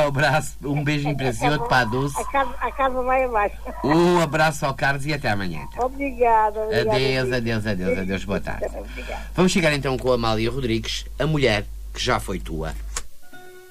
abraço, um beijinho para si, outro para a Dulce. A casa vai abaixo. Um abraço ao Carlos e até amanhã. Então. Obrigada. Adeus, boa tarde. Vamos chegar então com a Amália Rodrigues, a mulher que já foi tua.